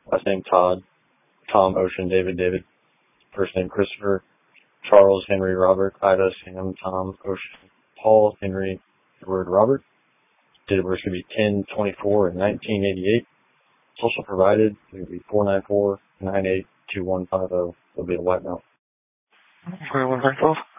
Last name Todd, Tom, Ocean, David, David. First name Christopher, Charles, Henry, Robert, Ida, Sam, Tom, Ocean, Paul, Henry, Edward, Robert. Date of birth should be 10/24 in 1988. Social provided will be 494-982150. It'll be a white male. 4154.